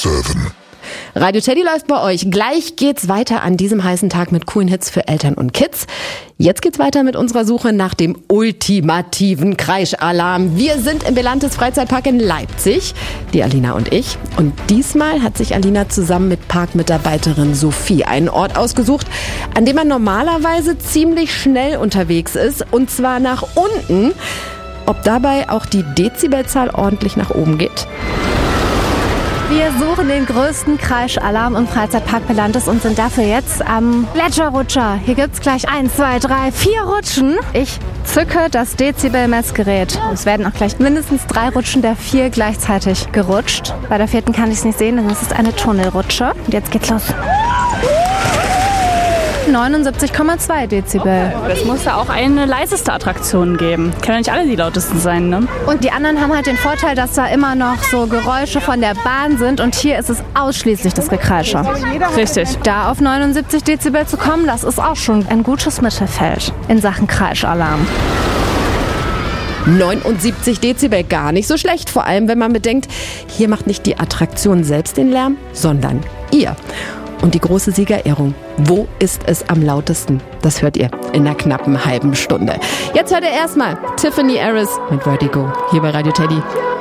7. Radio Teddy läuft bei euch. Gleich geht's weiter an diesem heißen Tag mit coolen Hits für Eltern und Kids. Jetzt geht's weiter mit unserer Suche nach dem ultimativen Kreischalarm. Wir sind im Belantes Freizeitpark in Leipzig, die Alina und ich. Und diesmal hat sich Alina zusammen mit Parkmitarbeiterin Sophie einen Ort ausgesucht, an dem man normalerweise ziemlich schnell unterwegs ist. Und zwar nach unten. Ob dabei auch die Dezibelzahl ordentlich nach oben geht? Wir suchen den größten Kreischalarm im Freizeitpark Belantes und sind dafür jetzt am Gletscherrutscher. Hier gibt's gleich 1, 2, 3, 4 Rutschen. Ich zücke das Dezibel-Messgerät. Es werden auch gleich mindestens 3 Rutschen der 4 gleichzeitig gerutscht. Bei der 4. kann ich es nicht sehen, denn es ist eine Tunnelrutsche. Und jetzt geht's los. 79,2 Dezibel. Es muss ja auch eine leiseste Attraktion geben. Können ja nicht alle die lautesten sein, ne? Und die anderen haben halt den Vorteil, dass da immer noch so Geräusche von der Bahn sind. Und hier ist es ausschließlich das Gekreische. Richtig. Da auf 79 Dezibel zu kommen, das ist auch schon ein gutes Mittelfeld in Sachen Kreischalarm. 79 Dezibel, gar nicht so schlecht. Vor allem, wenn man bedenkt, hier macht nicht die Attraktion selbst den Lärm, sondern ihr. Und die große Siegerehrung. Wo ist es am lautesten? Das hört ihr in einer knappen halben Stunde. Jetzt hört ihr erstmal Tiffany Harris mit Vertigo hier bei Radio Teddy.